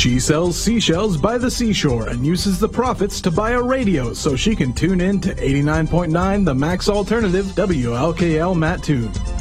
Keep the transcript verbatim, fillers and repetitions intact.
She sells seashells by the seashore and uses the profits to buy a radio so she can tune in to eighty-nine point nine The Max Alternative, W L K L Mattoon.